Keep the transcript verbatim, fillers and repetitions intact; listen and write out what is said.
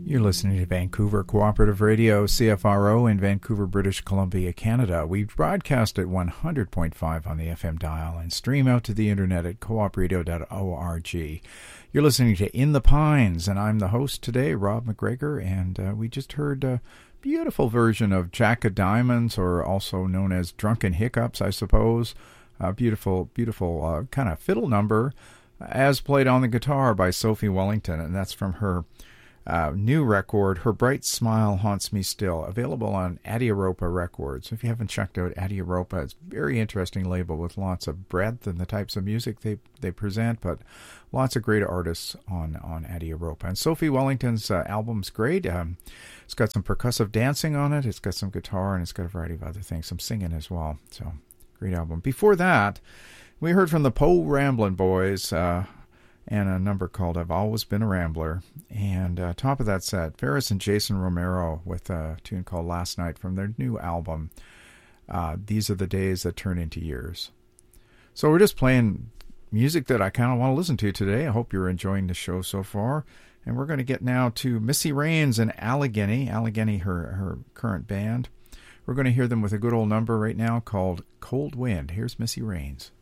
You're listening to Vancouver Cooperative Radio, C F R O, in Vancouver, British Columbia, Canada. We broadcast at one hundred point five on the F M dial and stream out to the internet at coop radio dot org. You're listening to In the Pines, and I'm the host today, Rob McGregor, and uh, we just heard a beautiful version of Jack of Diamonds, or also known as Drunken Hiccups, I suppose. A beautiful, beautiful uh, kind of fiddle number, as played on the guitar by Sophie Wellington, and that's from her Uh, new record, Her Bright Smile Haunts Me Still, available on Adiaropa Records. If you haven't checked out Adiaropa, it's a very interesting label with lots of breadth in the types of music they, they present, but lots of great artists on, on Adiaropa. And Sophie Wellington's uh, album's great. Um, it's got some percussive dancing on it, it's got some guitar, and it's got a variety of other things, some singing as well. So, great album. Before that, we heard from the Po Ramblin' Boys, uh, and a number called I've Always Been a Rambler. And uh, top of that set, Ferris and Jason Romero with a tune called Last Night from their new album, uh, These Are the Days That Turn Into Years. So we're just playing music that I kind of want to listen to today. I hope you're enjoying the show so far. And we're going to get now to Missy Raines and Allegheny, Allegheny, her, her current band. We're going to hear them with a good old number right now called Cold Wind. Here's Missy Raines.